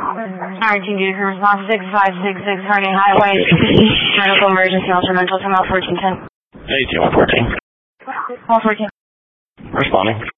RT Vehicle Response 6566 Harding Highway. Medical emergency, instrumental, come out 1410. Hey, Team 114. 114. Responding.